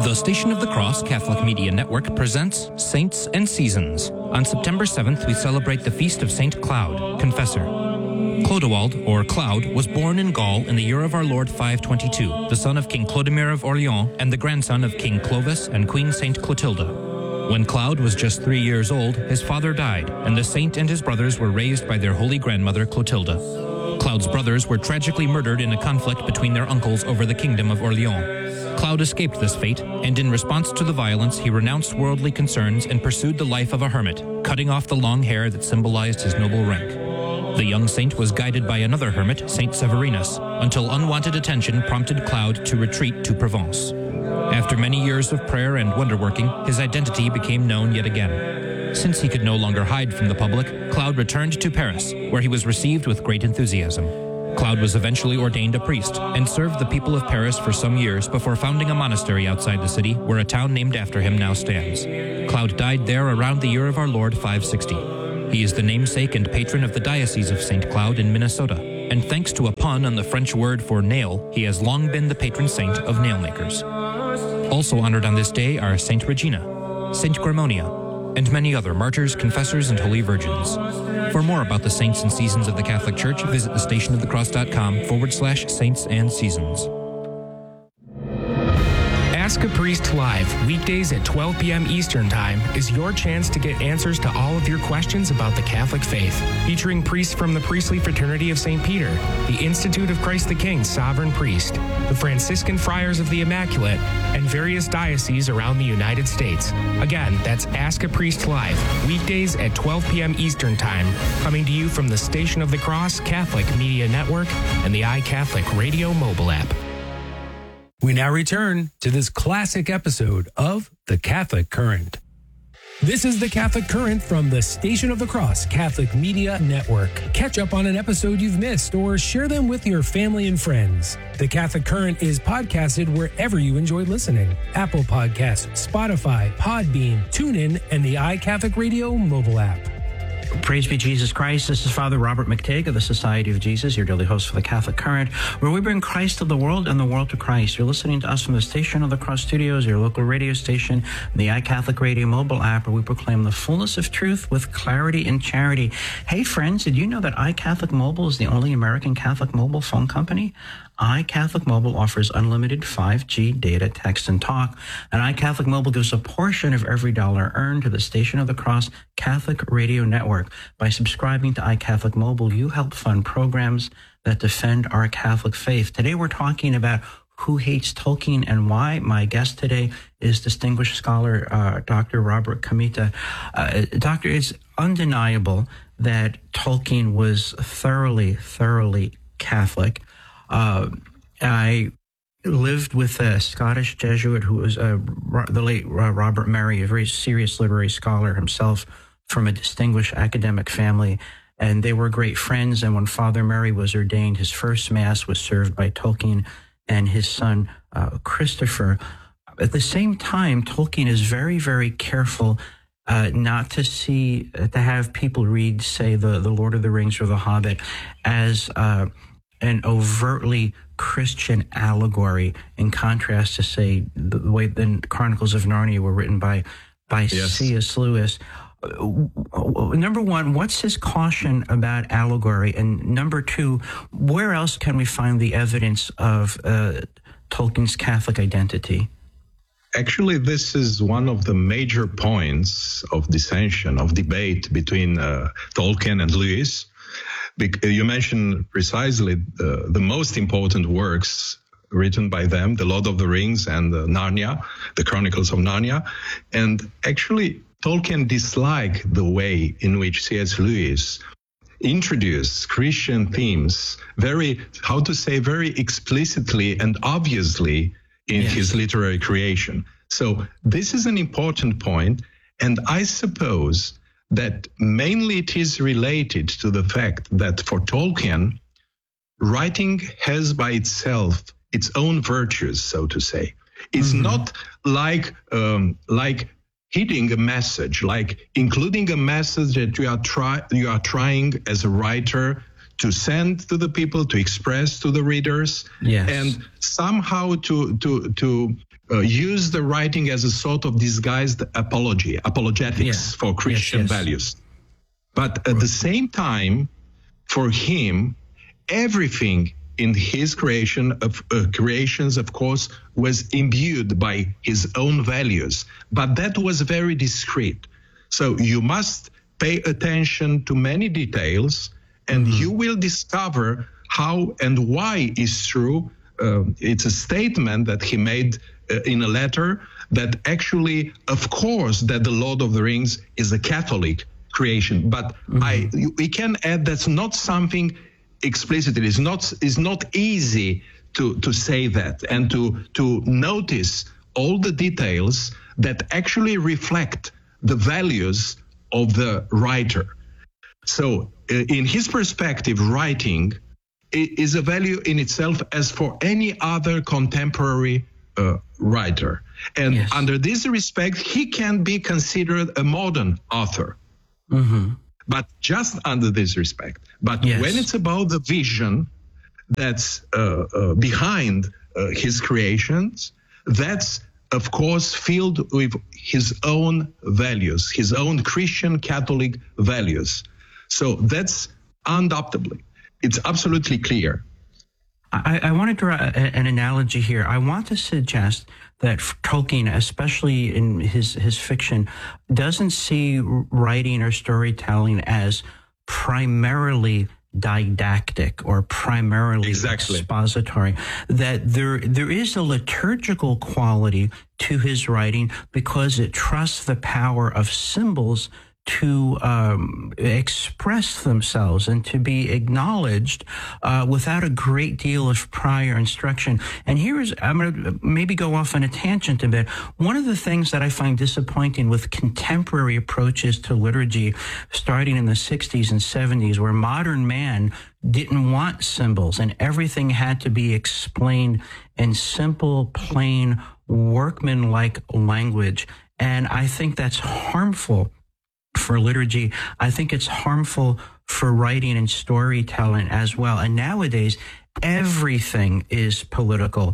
The Station of the Cross Catholic Media Network presents Saints and Seasons. On September 7th, we celebrate the feast of Saint Cloud, Confessor. Clodewald, or Cloud, was born in Gaul in the year of our Lord 522, the son of King Clodomir of Orleans and the grandson of King Clovis and Queen Saint Clotilda. When Cloud was just 3 years old, his father died, and the saint and his brothers were raised by their holy grandmother Clotilda. Cloud's brothers were tragically murdered in a conflict between their uncles over the kingdom of Orleans. Cloud escaped this fate, and in response to the violence, he renounced worldly concerns and pursued the life of a hermit, cutting off the long hair that symbolized his noble rank. The young saint was guided by another hermit, Saint Severinus, until unwanted attention prompted Cloud to retreat to Provence. After many years of prayer and wonder-working, his identity became known yet again. Since he could no longer hide from the public, Cloud returned to Paris, where he was received with great enthusiasm. Cloud was eventually ordained a priest and served the people of Paris for some years before founding a monastery outside the city where a town named after him now stands. Cloud died there around the year of our Lord 560. He is the namesake and patron of the Diocese of St. Cloud in Minnesota, and thanks to a pun on the French word for nail, he has long been the patron saint of nailmakers. Also honored on this day are Saint Regina, Saint Grimonia, and many other martyrs, confessors, and holy virgins. For more about the saints and seasons of the Catholic Church, visit thestationofthecross.com/saints and seasons. Ask a Priest Live, weekdays at 12 p.m. Eastern Time, is your chance to get answers to all of your questions about the Catholic faith. Featuring priests from the Priestly Fraternity of St. Peter, the Institute of Christ the King Sovereign Priest, the Franciscan Friars of the Immaculate, and various dioceses around the United States. Again, that's Ask a Priest Live, weekdays at 12 p.m. Eastern Time, coming to you from the Station of the Cross Catholic Media Network and the iCatholic Radio mobile app. We now return to this classic episode of The Catholic Current. This is The Catholic Current from the Station of the Cross Catholic Media Network. Catch up on an episode you've missed or share them with your family and friends. The Catholic Current is podcasted wherever you enjoy listening. Apple Podcasts, Spotify, Podbean, TuneIn, and the iCatholic Radio mobile app. Praise be Jesus Christ. This is Father Robert McTague of the Society of Jesus, your daily host for the Catholic Current, where we bring Christ to the world and the world to Christ. You're listening to us from the Station of the Cross Studios, your local radio station, the iCatholic Radio mobile app, where we proclaim the fullness of truth with clarity and charity. Hey, friends, did you know that iCatholic Mobile is the only American Catholic mobile phone company? iCatholic Mobile offers unlimited 5G data, text, and talk. And iCatholic Mobile gives a portion of every dollar earned to the Station of the Cross Catholic Radio Network. By subscribing to iCatholic Mobile, you help fund programs that defend our Catholic faith. Today we're talking about who hates Tolkien and why. My guest today is distinguished scholar Dr. Robert Comita. Doctor, it's undeniable that Tolkien was thoroughly Catholic. I lived with a Scottish Jesuit who was the late Robert Murray, a very serious literary scholar himself from a distinguished academic family, and they were great friends. And when Father Murray was ordained, his first Mass was served by Tolkien and his son, Christopher. At the same time, Tolkien is very careful not to have people read, say, the Lord of the Rings or The Hobbit as an overtly Christian allegory, in contrast to, say, the way the Chronicles of Narnia were written by C.S. Lewis. Number one, what's his caution about allegory? And number two, where else can we find the evidence of Tolkien's Catholic identity? Actually, this is one of the major points of dissension, of debate between Tolkien and Lewis. You mentioned precisely the most important works written by them, The Lord of the Rings and Narnia, the Chronicles of Narnia. And actually, Tolkien disliked the way in which C.S. Lewis introduced Christian themes very explicitly and obviously in his literary creation. So this is an important point, and I suppose that mainly it is related to the fact that for Tolkien, writing has by itself its own virtues, so to say. It's not like hitting a message, like including a message that you are trying as a writer to send to the people, to express to the readers, and somehow to use the writing as a sort of disguised apologetics for Christian values. But at the same time, for him, everything in his creations, of course, was imbued by his own values. But that was very discreet. So you must pay attention to many details, and you will discover how and why is true. It's a statement that he made in a letter that actually, of course, that the Lord of the Rings is a Catholic creation. But we can add that's not something explicit. It is not easy to say that and to notice all the details that actually reflect the values of the writer. So in his perspective, writing is a value in itself as for any other contemporary writer. And under this respect, he can be considered a modern author. But just under this respect. But when it's about the vision that's behind his creations, that's, of course, filled with his own values, his own Christian Catholic values. So that's undoubtedly, it's absolutely clear. I want to draw an analogy here. I want to suggest that Tolkien, especially in his fiction, doesn't see writing or storytelling as primarily didactic or primarily expository. That there is a liturgical quality to his writing because it trusts the power of symbols to express themselves and to be acknowledged without a great deal of prior instruction. And I'm going to maybe go off on a tangent a bit. One of the things that I find disappointing with contemporary approaches to liturgy starting in the 60s and 70s, where modern man didn't want symbols and everything had to be explained in simple, plain, workmanlike language. And I think that's harmful for liturgy. I think it's harmful for writing and storytelling as well. And nowadays, everything is political.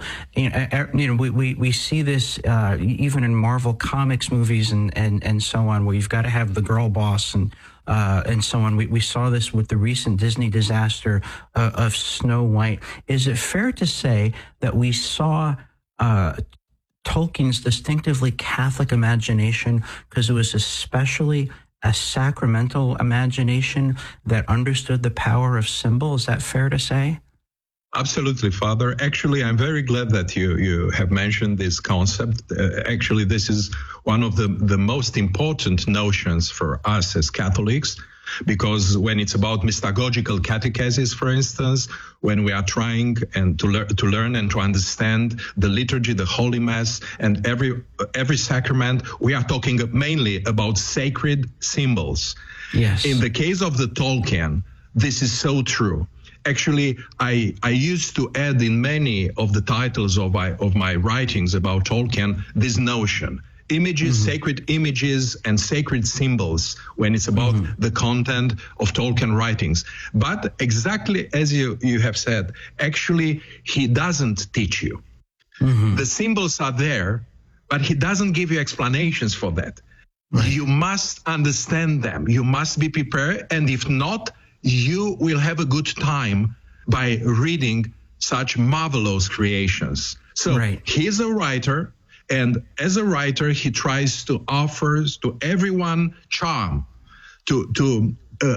We see this even in Marvel Comics movies and so on, where you've got to have the girl boss and so on. We saw this with the recent Disney disaster of Snow White. Is it fair to say that we saw Tolkien's distinctively Catholic imagination because it was especially a sacramental imagination that understood the power of symbol? Is that fair to say? Absolutely, Father. Actually, I'm very glad that you have mentioned this concept. Actually, this is one of the most important notions for us as Catholics, because when it's about mystagogical catechesis, for instance, when we are trying and to learn and to understand the liturgy, the Holy Mass, and every sacrament, we are talking mainly about sacred symbols. Yes. In the case of the Tolkien, this is so true. Actually, I used to add in many of the titles of my writings about Tolkien this notion. Images, sacred images, and sacred symbols when it's about the content of Tolkien writings. But exactly as you have said, actually, he doesn't teach you. The symbols are there, but he doesn't give you explanations for that. You must understand them. You must be prepared. And if not, you will have a good time by reading such marvelous creations. So he's a writer. And as a writer, he tries to offer to everyone charm, to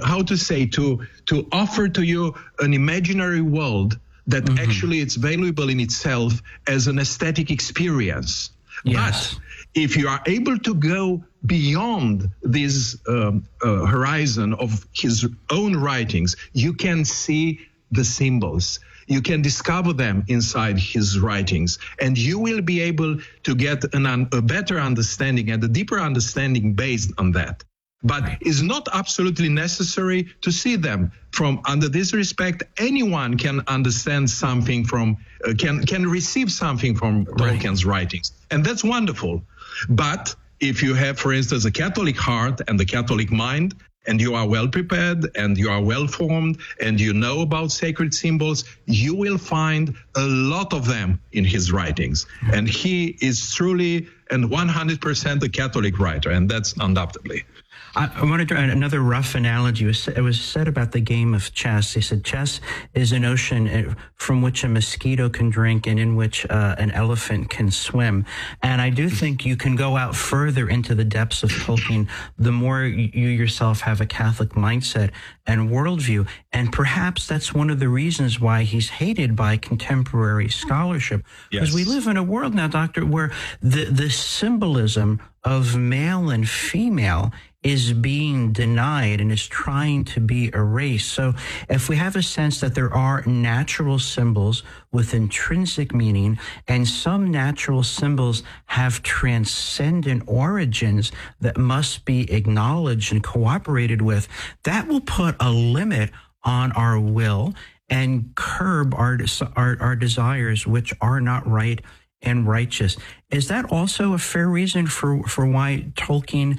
offer to you an imaginary world that actually it's valuable in itself as an aesthetic experience. Yes. But if you are able to go beyond this horizon of his own writings, you can see the symbols. You can discover them inside his writings, and you will be able to get a better understanding and a deeper understanding based on that. But it's not absolutely necessary to see them. Under this respect, anyone can understand something can receive something from Tolkien's writings, and that's wonderful. But if you have, for instance, a Catholic heart and the Catholic mind, and you are well prepared and you are well formed and you know about sacred symbols, you will find a lot of them in his writings. And he is truly and 100% a Catholic writer, and that's undoubtedly. I want to draw another rough analogy. It was said about the game of chess. They said chess is an ocean from which a mosquito can drink and in which an elephant can swim. And I do think you can go out further into the depths of Tolkien the more you yourself have a Catholic mindset and worldview. And perhaps that's one of the reasons why he's hated by contemporary scholarship. Because we live in a world now, Doctor, where the symbolism of male and female is being denied and is trying to be erased. So if we have a sense that there are natural symbols with intrinsic meaning, and some natural symbols have transcendent origins that must be acknowledged and cooperated with, that will put a limit on our will and curb our desires, which are not right and righteous. Is that also a fair reason for why Tolkien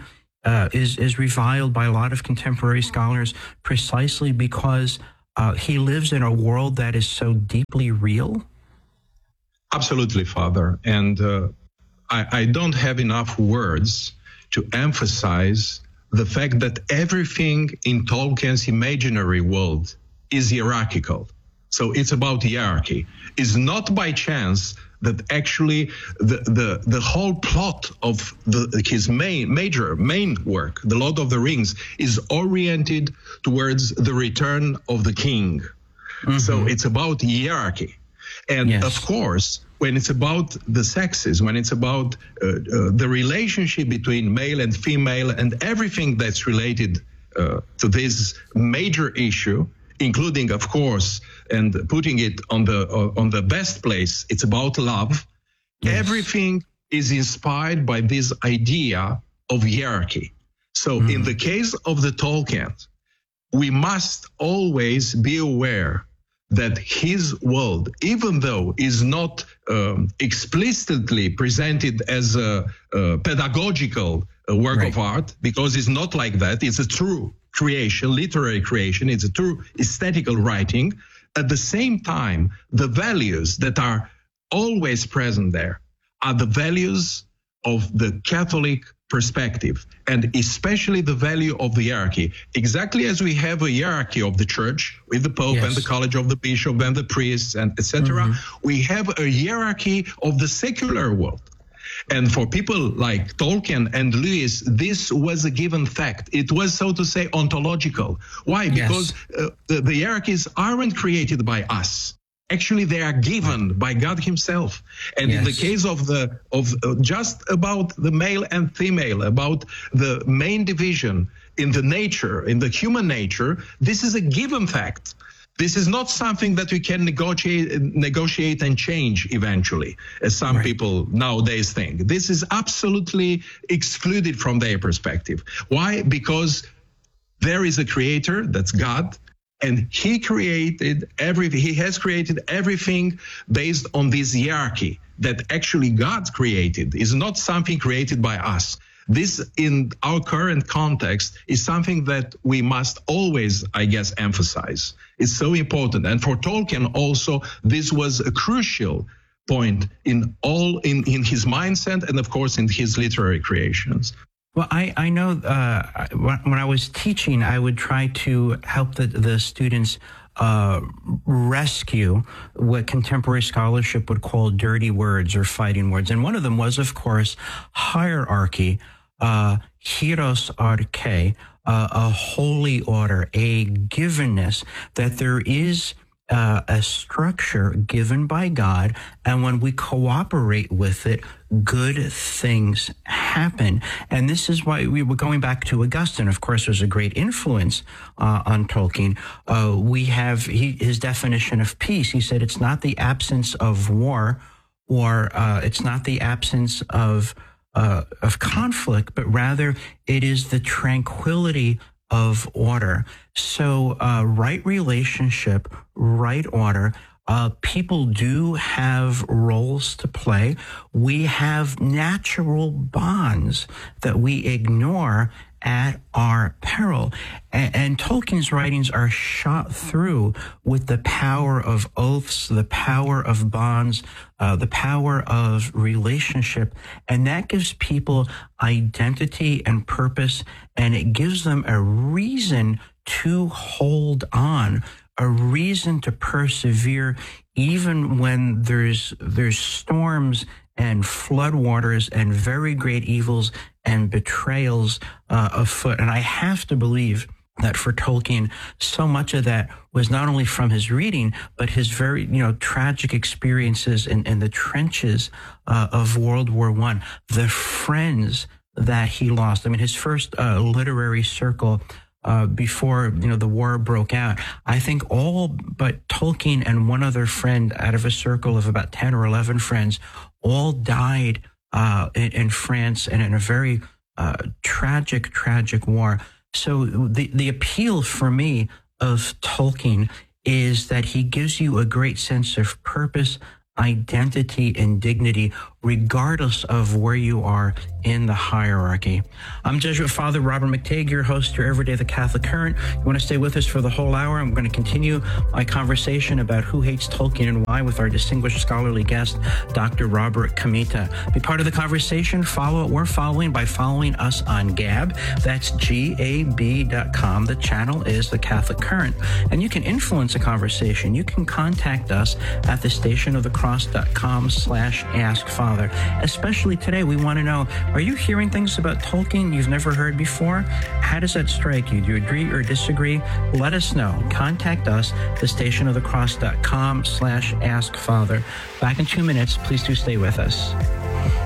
is reviled by a lot of contemporary scholars, precisely because he lives in a world that is so deeply real? Absolutely, Father. And I don't have enough words to emphasize the fact that everything in Tolkien's imaginary world is hierarchical. So it's about hierarchy. It's not by chance that actually the whole plot of his main work, The Lord of the Rings, is oriented towards the return of the king. Mm-hmm. So it's about hierarchy. And of course, when it's about the sexes, when it's about the relationship between male and female and everything that's related to this major issue, including, of course, and putting it on the best place, it's about love. Yes. Everything is inspired by this idea of hierarchy. So in the case of the Tolkien, we must always be aware that his world, even though is not explicitly presented as a pedagogical work of art, because it's not like that, it's a true creation, literary creation, it's a true aesthetical writing. At the same time, the values that are always present there are the values of the Catholic perspective, and especially the value of the hierarchy. Exactly as we have a hierarchy of the church with the Pope and the College of the Bishop and the priests and etc., we have a hierarchy of the secular world. And for people like Tolkien and Lewis, this was a given fact. It was, so to say, ontological. Why? Because the hierarchies aren't created by us. Actually, they are given by God himself. And in the case of just about the male and female, about the main division in the nature, in the human nature, this is a given fact. This is not something that we can negotiate and change eventually, as some people nowadays think. This is absolutely excluded from their perspective. Why? Because there is a creator, that's God, and he has created everything based on this hierarchy that actually God created. Is not something created by us. This, in our current context, is something that we must always, I guess, emphasize. It's so important. And for Tolkien also, this was a crucial point in his mindset and, of course, in his literary creations. Well, I know when I was teaching, I would try to help the students rescue what contemporary scholarship would call dirty words or fighting words. And one of them was, of course, hierarchy, hierarchy, a holy order, a givenness, that there is a structure given by God, and when we cooperate with it, good things happen. And this is why we were going back to Augustine. Of course, was a great influence on Tolkien. We have his definition of peace. He said it's not the absence of war, or it's not the absence of conflict, but rather it is the tranquility of order. So right relationship, right order. People do have roles to play. We have natural bonds that we ignore at our peril. And Tolkien's writings are shot through with the power of oaths, the power of bonds, the power of relationship. And that gives people identity and purpose, and it gives them a reason to hold on, a reason to persevere, even when there's storms and floodwaters and very great evils and betrayals afoot. And I have to believe that for Tolkien, so much of that was not only from his reading, but his very, tragic experiences in the trenches of World War I, the friends that he lost. I mean, his first literary circle before, the war broke out, I think all but Tolkien and one other friend out of a circle of about 10 or 11 friends all died in France and in a very tragic war. So the appeal for me of Tolkien is that he gives you a great sense of purpose, identity, and dignity, regardless of where you are in the hierarchy. I'm Jesuit Father Robert McTague, your host, your Everyday the Catholic Current. You want to stay with us for the whole hour? I'm going to continue my conversation about who hates Tolkien and why with our distinguished scholarly guest, Dr. Robert Comita. Be part of the conversation. Follow what we're following by following us on Gab. That's gab.com. The channel is the Catholic Current. And you can influence a conversation. You can contact us at thestationofthecross.com/askfather. Especially today, we want to know, are you hearing things about Tolkien you've never heard before? How does that strike you? Do you agree or disagree? Let us know. Contact us, thestationofthecross.com/askfather. Back in 2 minutes. Please do stay with us.